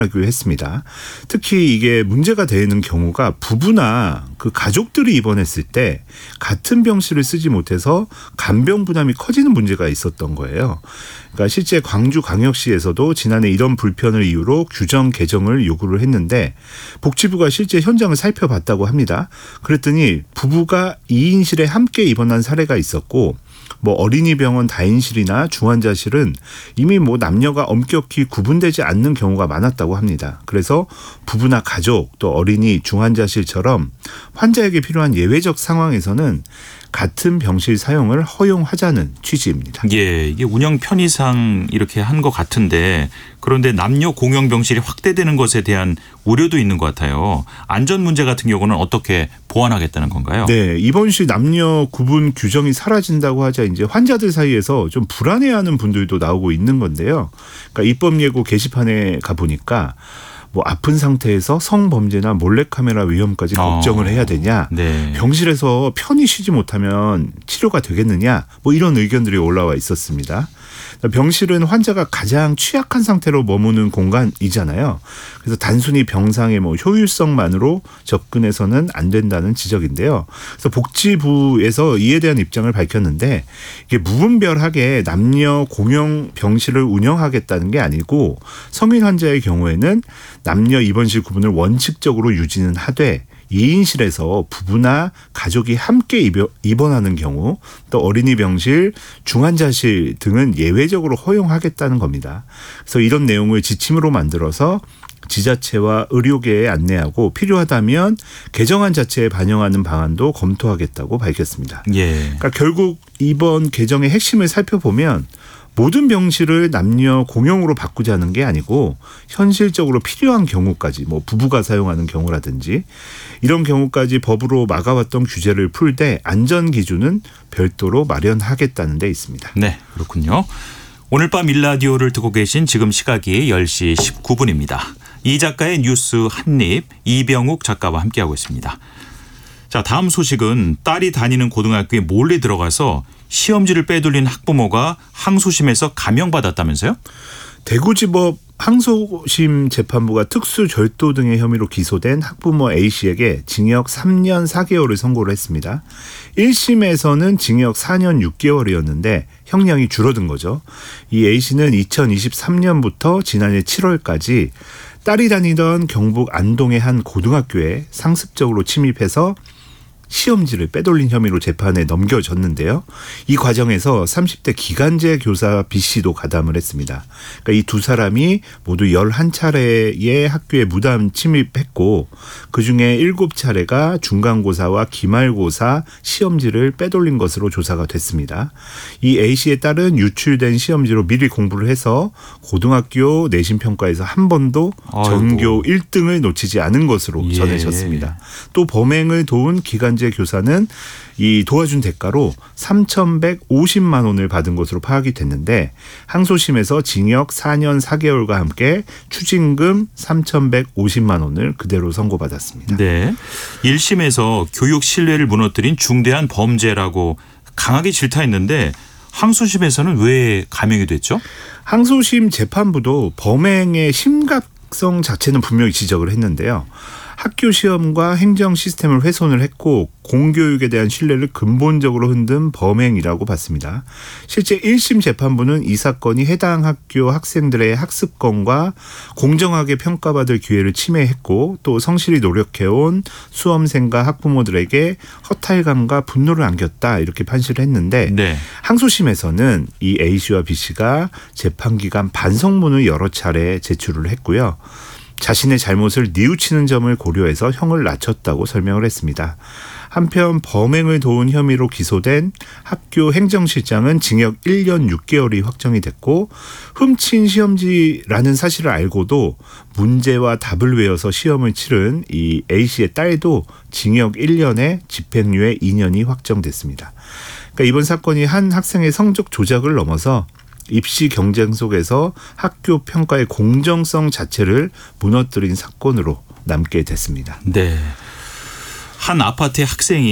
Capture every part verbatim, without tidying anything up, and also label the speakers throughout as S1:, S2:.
S1: 하기로 했습니다. 특히 이게 문제가 되는 경우가 부부나 그 가족들이 입원했을 때 같은 병실을 쓰지 못해서 간병 부담이 커지는 문제가 있었던 거예요. 그러니까 실제 광주광역시에서도 지난해 이런 불편을 이유로 규정 개정을 요구를 했는데 복지부가 실제 현장을 살펴봤다고 합니다. 그랬더니 부부가 이 인실에 함께 입원한 사례가 있었고 뭐 어린이병원 다인실이나 중환자실은 이미 뭐 남녀가 엄격히 구분되지 않는 경우가 많았다고 합니다. 그래서 부부나 가족 또 어린이 중환자실처럼 환자에게 필요한 예외적 상황에서는 같은 병실 사용을 허용하자는 취지입니다.
S2: 예, 이게 운영 편의상 이렇게 한 것 같은데 그런데 남녀 공용 병실이 확대되는 것에 대한 우려도 있는 것 같아요. 안전 문제 같은 경우는 어떻게 보완하겠다는 건가요?
S1: 네, 입원실 남녀 구분 규정이 사라진다고 하자 이제 환자들 사이에서 좀 불안해하는 분들도 나오고 있는 건데요. 그러니까 입법 예고 게시판에 가 보니까 뭐 아픈 상태에서 성범죄나 몰래카메라 위험까지 걱정을 해야 되냐.
S2: 네.
S1: 병실에서 편히 쉬지 못하면 치료가 되겠느냐. 뭐 이런 의견들이 올라와 있었습니다. 병실은 환자가 가장 취약한 상태로 머무는 공간이잖아요. 그래서 단순히 병상의 뭐 효율성만으로 접근해서는 안 된다는 지적인데요. 그래서 복지부에서 이에 대한 입장을 밝혔는데 이게 무분별하게 남녀 공용 병실을 운영하겠다는 게 아니고 성인 환자의 경우에는 남녀 입원실 구분을 원칙적으로 유지는 하되 이 인실에서 부부나 가족이 함께 입원하는 경우 또 어린이 병실, 중환자실 등은 예외적으로 허용하겠다는 겁니다. 그래서 이런 내용을 지침으로 만들어서 지자체와 의료계에 안내하고 필요하다면 개정안 자체에 반영하는 방안도 검토하겠다고 밝혔습니다.
S2: 예.
S1: 그러니까 결국 이번 개정의 핵심을 살펴보면 모든 병실을 남녀 공용으로 바꾸자는 게 아니고 현실적으로 필요한 경우까지 뭐 부부가 사용하는 경우라든지 이런 경우까지 법으로 막아왔던 규제를 풀 때 안전 기준은 별도로 마련하겠다는 데 있습니다.
S2: 네, 그렇군요. 오늘 밤 일라디오를 듣고 계신 지금 시각이 열 시 십구 분입니다. 이 작가의 뉴스 한입 이병욱 작가와 함께하고 있습니다. 자, 다음 소식은 딸이 다니는 고등학교에 몰래 들어가서 시험지를 빼돌린 학부모가 항소심에서 감형받았다면서요?
S1: 대구지법 항소심 재판부가 특수절도 등의 혐의로 기소된 학부모 A씨에게 징역 삼 년 사 개월을 선고를 했습니다. 일 심에서는 징역 사 년 육 개월이었는데 형량이 줄어든 거죠. 이 A씨는 이천이십삼 년부터 지난해 칠월까지 딸이 다니던 경북 안동의 한 고등학교에 상습적으로 침입해서 시험지를 빼돌린 혐의로 재판에 넘겨졌는데요. 이 과정에서 삼십 대 기간제 교사 B씨도 가담을 했습니다. 그러니까 이 두 사람이 모두 열한 차례의 학교에 무단 침입했고 그중에 일곱 차례가 중간고사와 기말고사 시험지를 빼돌린 것으로 조사가 됐습니다. 이 A씨의 딸은 유출된 시험지로 미리 공부를 해서 고등학교 내신평가에서 한 번도
S2: 아이고.
S1: 전교 일 등을 놓치지 않은 것으로
S2: 예.
S1: 전해졌습니다. 또 범행을 도운 기간제 교사는 이 도와준 대가로 삼천백오십만 원을 받은 것으로 파악이 됐는데 항소심에서 징역 사 년 사 개월과 함께 추징금 삼천백오십만 원을 그대로 선고받았습니다.
S2: 네, 일 심에서 교육 신뢰를 무너뜨린 중대한 범죄라고 강하게 질타했는데 항소심에서는 왜 감형이 됐죠?
S1: 항소심 재판부도 범행의 심각성 자체는 분명히 지적을 했는데요. 학교 시험과 행정 시스템을 훼손을 했고 공교육에 대한 신뢰를 근본적으로 흔든 범행이라고 봤습니다. 실제 일 심 재판부는 이 사건이 해당 학교 학생들의 학습권과 공정하게 평가받을 기회를 침해했고 또 성실히 노력해온 수험생과 학부모들에게 허탈감과 분노를 안겼다 이렇게 판시를 했는데
S2: 네.
S1: 항소심에서는 이 A씨와 B씨가 재판기간 반성문을 여러 차례 제출을 했고요. 자신의 잘못을 뉘우치는 점을 고려해서 형을 낮췄다고 설명을 했습니다. 한편 범행을 도운 혐의로 기소된 학교 행정실장은 징역 일 년 육 개월이 확정이 됐고 훔친 시험지라는 사실을 알고도 문제와 답을 외워서 시험을 치른 이 A씨의 딸도 징역 일 년에 집행유예 이 년이 확정됐습니다. 그러니까 이번 사건이 한 학생의 성적 조작을 넘어서 입시 경쟁 속에서 학교 평가의 공정성 자체를 무너뜨린 사건으로 남게 됐습니다.
S2: 네. 한 아파트의 학생이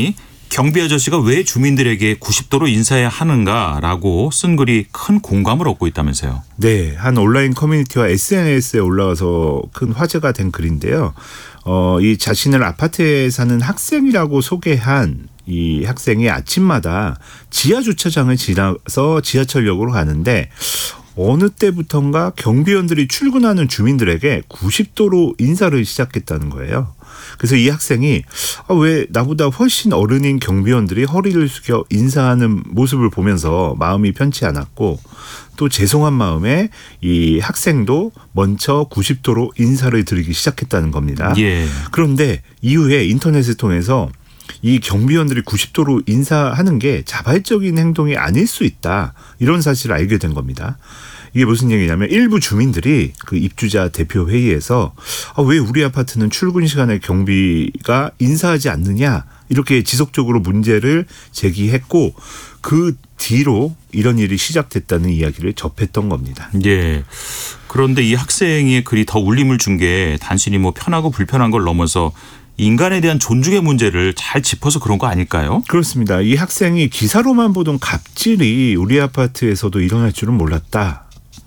S2: 경비 아저씨가 왜 주민들에게 구십 도로 인사해야 하는가라고 쓴 글이 큰 공감을 얻고 있다면서요.
S1: 네, 한 온라인 커뮤니티와 에스엔에스에 올라와서 큰 화제가 된 글인데요. 어, 이 자신을 아파트에 사는 학생이라고 소개한 이 학생이 아침마다 지하 주차장을 지나서 지하철역으로 가는데 어느 때부턴가 경비원들이 출근하는 주민들에게 구십 도로 인사를 시작했다는 거예요. 그래서 이 학생이 아, 왜 나보다 훨씬 어른인 경비원들이 허리를 숙여 인사하는 모습을 보면서 마음이 편치 않았고 또 죄송한 마음에 이 학생도 먼저 구십 도로 인사를 드리기 시작했다는 겁니다.
S2: 예.
S1: 그런데 이후에 인터넷을 통해서 이 경비원들이 구십 도로 인사하는 게 자발적인 행동이 아닐 수 있다. 이런 사실을 알게 된 겁니다. 이게 무슨 얘기냐면 일부 주민들이 그 입주자 대표 회의에서 아, 왜 우리 아파트는 출근 시간에 경비가 인사하지 않느냐 이렇게 지속적으로 문제를 제기했고 그 뒤로 이런 일이 시작됐다는 이야기를 접했던 겁니다.
S2: 예. 그런데 이 학생의 글이 더 울림을 준 게 단순히 뭐 편하고 불편한 걸 넘어서 인간에 대한 존중의 문제를 잘 짚어서 그런 거 아닐까요?
S1: 그렇습니다. 이 학생이 기사로만 보던 갑질이 우리 아파트에서도 일어날 줄은 몰랐다.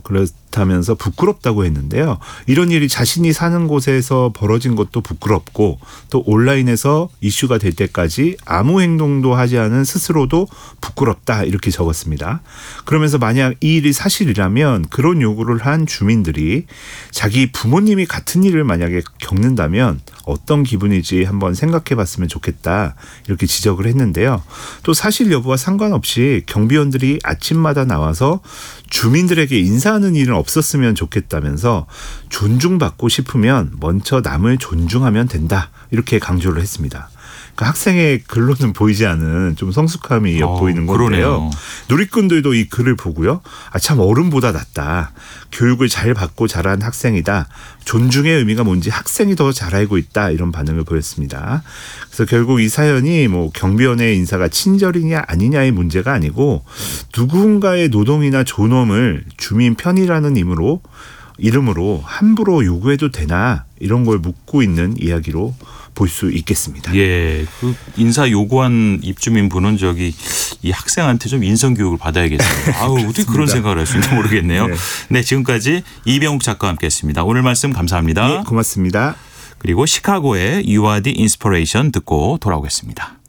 S1: 그렇다면서 부끄럽다고 했는데요. 이런 일이 자신이 사는 곳에서 벌어진 것도 부끄럽고 또 온라인에서 이슈가 될 때까지 아무 행동도 하지 않은 스스로도 부끄럽다 이렇게 적었습니다. 그러면서 만약 이 일이 사실이라면 그런 요구를 한 주민들이 자기 부모님이 같은 일을 만약에 겪는다면 어떤 기분인지 한번 생각해 봤으면 좋겠다 이렇게 지적을 했는데요. 또 사실 여부와 상관없이 경비원들이 아침마다 나와서 주민들에게 인사하는 일은 없었으면 좋겠다면서 존중받고 싶으면 먼저 남을 존중하면 된다 이렇게 강조를 했습니다. 그러니까 학생의 글로는 보이지 않은 좀 성숙함이 엿보이는
S2: 어,
S1: 건데요. 누리꾼들도 이 글을 보고요. 아, 참 어른보다 낫다. 교육을 잘 받고 자란 학생이다. 존중의 의미가 뭔지 학생이 더 잘 알고 있다. 이런 반응을 보였습니다. 그래서 결국 이 사연이 뭐 경비원의 인사가 친절이냐 아니냐의 문제가 아니고 누군가의 노동이나 존엄을 주민 편이라는 이름으로 이름으로 함부로 요구해도 되나 이런 걸 묻고 있는 이야기로 볼 수 있겠습니다.
S2: 예, 그 인사 요구한 입주민분은 저기 이 학생한테 좀 인성 교육을 받아야겠어요. 아우 어떻게 그런 생각을 할 수 있는지 모르겠네요. 네. 네, 지금까지 이병욱 작가와 함께했습니다. 오늘 말씀 감사합니다.
S1: 네, 고맙습니다.
S2: 그리고 시카고의 You Are the Inspiration 듣고 돌아오겠습니다.